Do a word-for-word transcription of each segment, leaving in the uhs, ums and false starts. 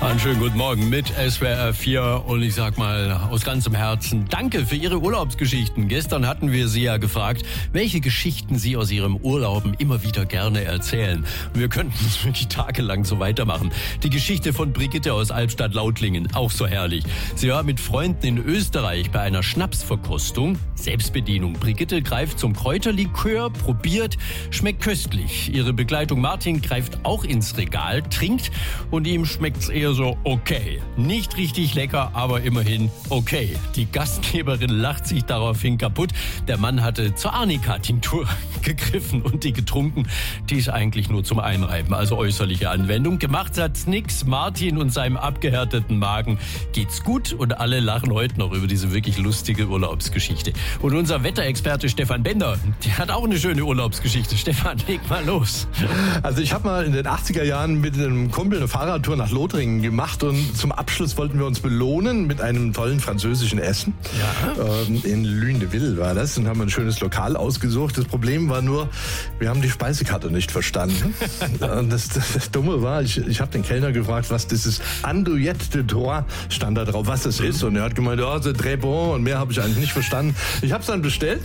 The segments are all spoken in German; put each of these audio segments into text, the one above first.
Einen schönen guten Morgen mit S W R vier und ich sag mal aus ganzem Herzen danke für Ihre Urlaubsgeschichten. Gestern hatten wir Sie ja gefragt, welche Geschichten Sie aus Ihrem Urlauben immer wieder gerne erzählen. Und wir könnten es wirklich tagelang so weitermachen. Die Geschichte von Brigitte aus Albstadt-Lautlingen, auch so herrlich. Sie war mit Freunden in Österreich bei einer Schnapsverkostung. Selbstbedienung. Brigitte greift zum Kräuterlikör, probiert, schmeckt köstlich. Ihre Begleitung Martin greift auch ins Regal, trinkt und ihm schmeckt's eher so okay. Nicht richtig lecker, aber immerhin okay. Die Gastgeberin lacht sich daraufhin kaputt. Der Mann hatte zur Arnika-Tinktur gegriffen und die getrunken. Die ist eigentlich nur zum Einreiben, also äußerliche Anwendung. Gemacht hat's nix. Martin und seinem abgehärteten Magen geht's gut und alle lachen heute noch über diese wirklich lustige Urlaubsgeschichte. Und unser Wetterexperte Stefan Bender, der hat auch eine schöne Urlaubsgeschichte. Stefan, leg mal los. Also ich habe mal in den achtziger Jahren mit einem Kumpel eine Fahrradtour nach Lothringen gemacht und zum Abschluss wollten wir uns belohnen mit einem tollen französischen Essen. Ja. Ähm, in Lunéville war das und haben ein schönes Lokal ausgesucht. Das Problem war nur, wir haben die Speisekarte nicht verstanden. Und das, das, das Dumme war, ich, ich habe den Kellner gefragt, was dieses Andouillette de Troyes stand da drauf, was das ist. Und er hat gemeint, oh, c'est très bon und mehr habe ich eigentlich nicht verstanden. Ich habe es dann bestellt.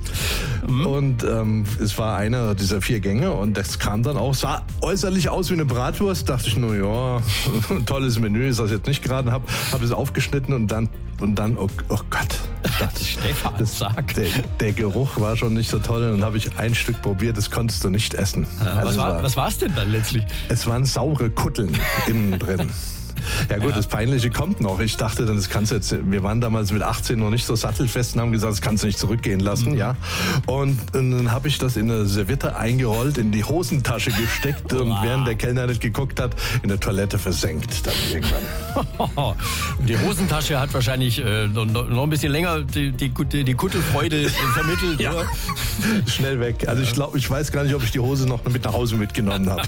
Mhm. Und ähm, es war einer dieser vier Gänge und das kam dann auch, sah äußerlich aus wie eine Bratwurst. Dachte ich nur, ja, ein tolles Menü ist das jetzt nicht gerade. Hab, hab es aufgeschnitten und dann, und dann oh, oh Gott. Das Stefan das, sagt. Der, der Geruch war schon nicht so toll und dann habe ich ein Stück probiert, das konntest du nicht essen. Ja, also was war war, was war's denn dann letztlich? Es waren saure Kutteln innen drin. Ja gut, ja. Das Peinliche kommt noch. Ich dachte dann, das kannst du jetzt, wir waren damals mit achtzehn noch nicht so sattelfest und haben gesagt, das kannst du nicht zurückgehen lassen, mhm. ja. Und, und dann habe ich das in eine Serviette eingerollt, in die Hosentasche gesteckt und wow. während der Kellner nicht geguckt hat, in der Toilette versenkt dann irgendwann. Und die Hosentasche hat wahrscheinlich äh, noch, noch ein bisschen länger die, die, die, die Kuttelfreude vermittelt. Ja. Oder? Schnell weg. Also ich glaube, ich weiß gar nicht, ob ich die Hose noch mit nach Hause mitgenommen habe.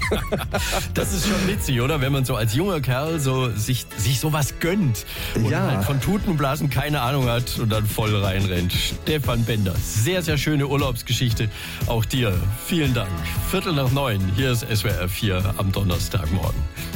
Das ist schon witzig, oder? Wenn man so als junger Kerl so sich, sich sowas gönnt und ja. halt von Tuten und Blasen keine Ahnung hat und dann voll reinrennt. Stefan Bender, sehr, sehr schöne Urlaubsgeschichte. Auch dir vielen Dank. Viertel nach neun, hier ist S W R vier am Donnerstagmorgen.